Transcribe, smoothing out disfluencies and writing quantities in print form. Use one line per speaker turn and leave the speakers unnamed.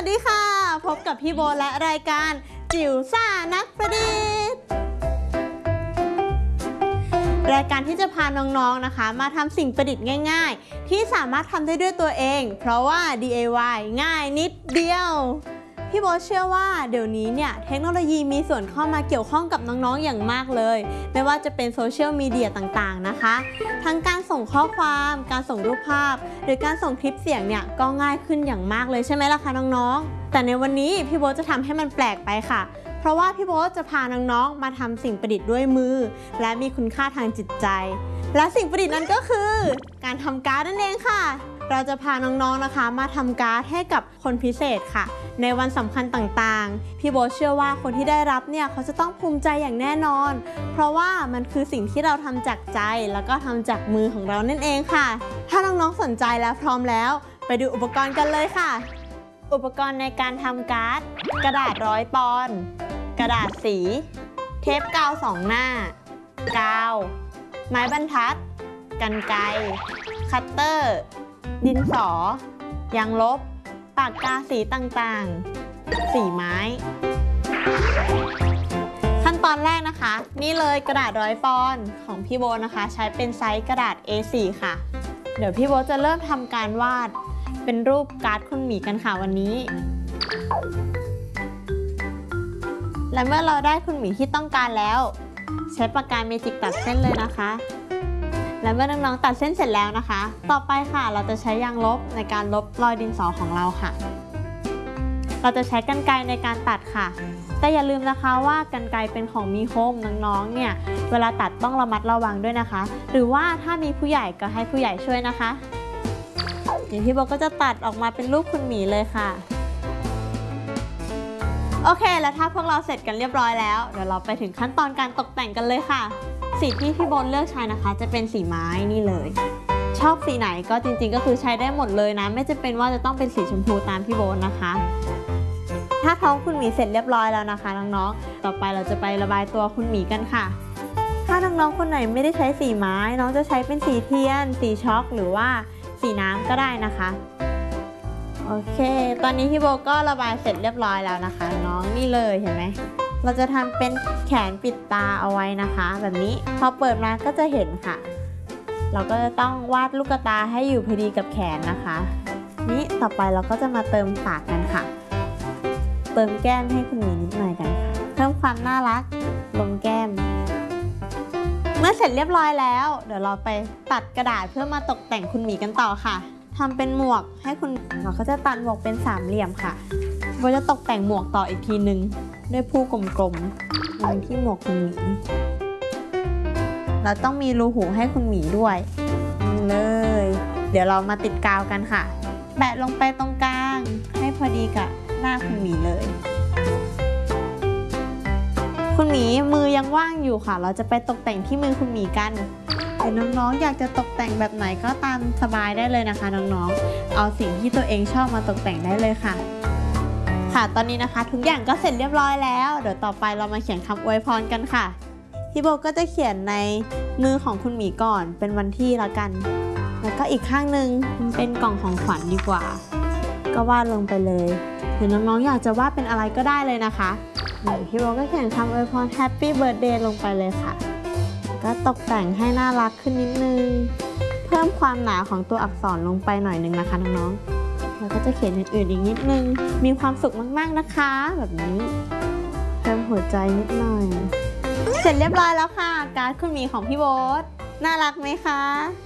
วัสดีค่ะพบกับพี่โบและรายการจิ๋วซ่านักประดิษฐ์รายการที่จะพาน้องๆนะคะมาทำสิ่งประดิษฐ์ง่ายๆที่สามารถทำได้ด้วยตัวเองเพราะว่า DIY ง่ายนิดเดียวพี่โบเชื่อว่าเดี๋ยวนี้เนี่ยเทคโนโลยีมีส่วนเข้ามาเกี่ยวข้องกับน้องๆอย่างมากเลยไม่ว่าจะเป็นโซเชียลมีเดียต่างๆนะคะทั้งการส่งข้อความการส่งรูปภาพหรือการส่งคลิปเสียงเนี่ยก็ง่ายขึ้นอย่างมากเลยใช่ไหมล่ะคะน้องๆแต่ในวันนี้พี่โบจะทำให้มันแปลกไปค่ะเพราะว่าพี่โบจะพาน้องๆมาทำสิ่งประดิษฐ์ด้วยมือและมีคุณค่าทางจิตใจและสิ่งประดิษฐ์นั้นก็คือการทำการ์ดนั่นเองค่ะเราจะพาน้องๆนะคะมาทำการ์ดให้กับคนพิเศษค่ะในวันสำคัญต่างๆพี่โบเชื่อว่าคนที่ได้รับเนี่ยเขาจะต้องภูมิใจอย่างแน่นอนเพราะว่ามันคือสิ่งที่เราทำจากใจแล้วก็ทำจากมือของเรานั่นเองค่ะถ้าน้องๆสนใจและพร้อมแล้วไปดูอุปกรณ์กันเลยค่ะอุปกรณ์ในการทำการ์ดกระดาษ100 ปอนด์กระดาษสีเทปกาว2 หน้ากาวไม้บรรทัดกรรไกรคัตเตอร์ดินสอยางลบปากกาสีต่างๆสีไม้ขั้นตอนแรกนะคะนี่เลยกระดาษ100 ปอนด์ของพี่โบนะคะใช้เป็นไซส์กระดาษ A4 ค่ะเดี๋ยวพี่โบจะเริ่มทำการวาดเป็นรูปการ์ดคุณหมีกันค่ะวันนี้และเมื่อเราได้คุณหมีที่ต้องการแล้วใช้ปากกาเมจิกตัดเส้นเลยนะคะและเมื่อน้องๆตัดเส้นเสร็จแล้วนะคะต่อไปค่ะเราจะใช้ยางลบในการลบรอยดินสอของเราค่ะเราจะใช้กรรไกรในการตัดค่ะแต่อย่าลืมนะคะว่ากรรไกรเป็นของมีคมน้องๆเนี่ยเวลาตัดต้องระมัดระวังด้วยนะคะหรือว่าถ้ามีผู้ใหญ่ก็ให้ผู้ใหญ่ช่วยนะคะอย่างที่โบก็จะตัดออกมาเป็นรูปคุณหมีเลยค่ะโอเคแล้วถ้าพวกเราเสร็จกันเรียบร้อยแล้วเดี๋ยวเราไปถึงขั้นตอนการตกแต่งกันเลยค่ะสีที่พี่โบเลือกใช้นะคะจะเป็นสีไม้นี่เลยชอบสีไหนก็จริงๆก็คือใช้ได้หมดเลยนะไม่จำเป็นว่าจะต้องเป็นสีชมพูตามพี่โบนะคะถ้าท้องคุณหมีเสร็จเรียบร้อยแล้วนะคะน้องๆต่อไปเราจะไประบายตัวคุณหมีกันค่ะถ้าน้องๆคนไหนไม่ได้ใช้สีไม้น้องจะใช้เป็นสีเทียนสีช็อกหรือว่าสีน้ำก็ได้นะคะโอเคตอนนี้พี่โบก็ระบายเสร็จเรียบร้อยแล้วนะคะน้องนี่เลยเห็นไหมเราจะทำเป็นแขนปิดตาเอาไว้นะคะแบบนี้พอเปิดมาก็จะเห็นค่ะเราก็จะต้องวาดลูกตาให้อยู่พอดีกับแขนนะคะนี่ต่อไปเราก็จะมาเติมปากกันค่ะเติมแก้มให้คุณหมีนิดหน่อยกันค่ะเพิ่มความน่ารักลงแก้มเมื่อเสร็จเรียบร้อยแล้วเดี๋ยวเราไปตัดกระดาษเพื่อมาตกแต่งคุณหมีกันต่อค่ะทำเป็นหมวกให้คุณเราก็จะตัดหมวกเป็น3 เหลี่ยมค่ะโบจะตกแต่งหมวกต่ออีกทีนึงด้วยผู้กลมๆวางที่หมวกคุณหมีเราต้องมีรูหูให้คุณหมีด้วยเลยเดี๋ยวเรามาติดกาวกันค่ะแปะลงไปตรงกลางให้พอดีกับหน้าคุณหมีเลยคุณหมีมือยังว่างอยู่ค่ะเราจะไปตกแต่งที่มือคุณหมีกันแต่น้องๆอยากจะตกแต่งแบบไหนก็ตามสบายได้เลยนะคะน้องๆเอาสิ่งที่ตัวเองชอบมาตกแต่งได้เลยค่ะค่ะตอนนี้นะคะทุกอย่างก็เสร็จเรียบร้อยแล้วเดี๋ยวต่อไปเรามาเขียนคำอวยพรกันค่ะพี่โบก็จะเขียนในมือของคุณหมีก่อนเป็นวันที่ละกันแล้วก็อีกข้างหนึ่งเป็นกล่องของขวัญดีกว่าก็วาดลงไปเลยหรือน้องๆอยากจะวาดเป็นอะไรก็ได้เลยนะคะพี่โบก็เขียนคำอวยพร Happy Birthday ลงไปเลยค่ะก็ตกแต่งให้น่ารักขึ้นนิดนึงเพิ่มความหนาของตัวอักษรลงไปหน่อยนึงนะคะน้องๆแล้วก็จะเขียนอื่นๆอีกนิดนึงมีความสุขมากๆนะคะแบบนี้เพิ่มหัวใจนิดหน่อยเสร็จเรียบร้อยแล้วค่ะการ์ดคุณหมีของพี่โบ๊ทน่ารักไหมคะ